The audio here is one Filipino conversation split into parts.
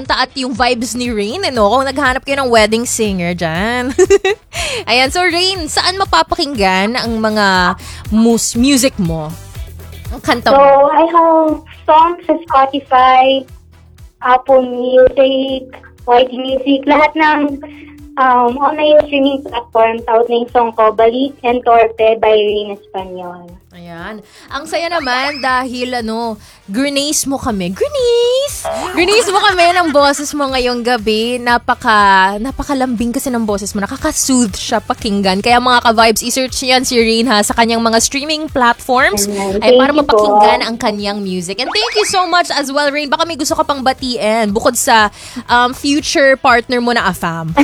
kanta at yung vibes ni Rain, no? Kung naghanap kayo ng wedding singer dyan. Ayan, so Rain, saan mapapakinggan ang mga music mo? Ang kanta mo? So, I have songs sa Spotify, Apple Music, YT Music, lahat ng online streaming platforms. Out na yung song ko, Balik and Torpe by Rain Espanyol. Ayan. Ang saya naman dahil Grenades mo kami. Grenades mo kami ng boses mo ngayong gabi. Napakalambing kasi ng boses mo. Nakaka-soothe siya pakinggan. Kaya mga ka-vibes, i-search niyan si Rain sa kanyang mga streaming platforms ay para mapakinggan ang kanyang music. And thank you so much as well, Rain. Baka may gusto ka pang batiin bukod sa future partner mo na AFAM.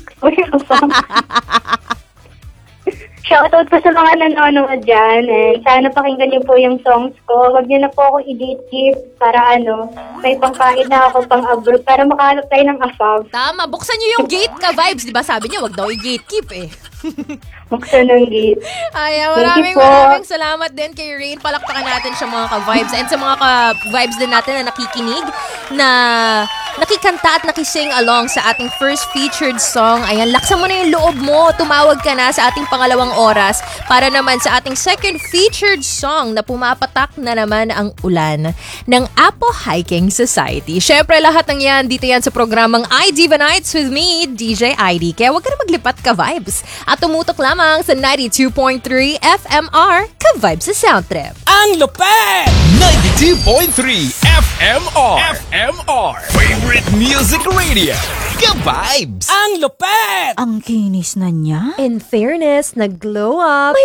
Shoutout po sa mga nanonood dyan. And sana pakinggan niyo po yung songs ko. Huwag niyo na po ako i-gatekeep para may pangkain na ako pang-abroad para makahanap tayo ng AFAM. Tama, buksan niyo yung gate ka-vibes. Diba sabi niya, wag daw i-gatekeep eh. Buksan ng gate. Ay, maraming salamat din kay Rain. Palakpakan natin siya mga ka-vibes. And sa mga ka-vibes din natin na nakikinig, na nakikanta at nakising along sa ating first featured song. Ayan, laksan mo na yung loob mo. Tumawag ka na sa ating pangalawang oras para naman sa ating second featured song na pumapatak na naman ang ulan ng Apo Hiking Society. Syempre, lahat ng yan, dito yan sa programang iDiva Nights with me, DJ ID. Kaya huwag ka na maglipat ka-vibes. At tumutok lamang sa 92.3 FMR ka-vibes sa Soundtrip. Ang lupet! 92.3 FMR Favorite Music Radio. Ka-vibes! Ang lupet! Ang kinis na niya. In fairness, nag-glow up. May